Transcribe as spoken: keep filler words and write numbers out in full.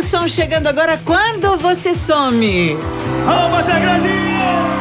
som chegando agora. Quando você some. Alô, você, Brasil!